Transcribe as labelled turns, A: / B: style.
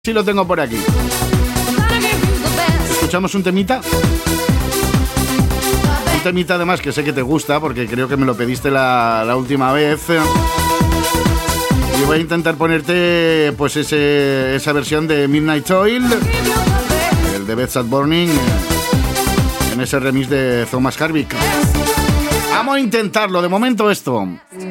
A: Sí, lo tengo por aquí. ¿Escuchamos un temita? Un temita además que sé que te gusta porque creo que me lo pediste la última vez. Y voy a intentar ponerte pues esa versión de Midnight Oil, el de Bed Sad Burning, en ese remix de Thomas Harvick. Vamos a intentarlo, de momento esto.